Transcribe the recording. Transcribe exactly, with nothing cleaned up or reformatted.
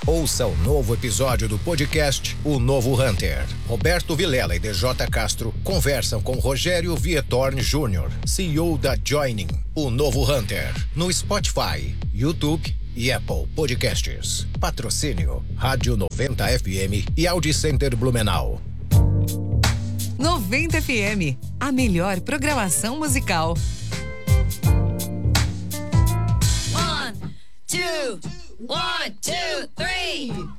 Ouça o novo episódio do podcast O Novo Hunter. Roberto Vilela e D J Castro conversam com Rogério Vietorn Júnior, C E O da Joining, O Novo Hunter, no Spotify, YouTube e Apple Podcasts. Patrocínio Rádio noventa F M e Audi Center Blumenau. noventa F M, a melhor programação musical. One, two, one, two, three.